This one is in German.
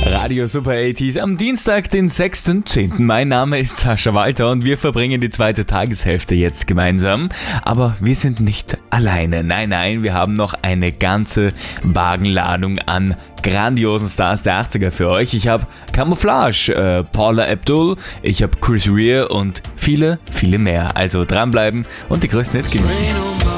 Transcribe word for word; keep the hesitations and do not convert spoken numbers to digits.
Radio Super achtziger am Dienstag, den sechsten zehnten Mein Name ist Sascha Walter und wir verbringen die zweite Tageshälfte jetzt gemeinsam. Aber wir sind nicht alleine. Nein, nein, wir haben noch eine ganze Wagenladung an grandiosen Stars der achtziger für euch. Ich habe Camouflage, äh, Paula Abdul, ich habe Chris Rea und viele, viele mehr. Also dranbleiben und die größten Hits genießen.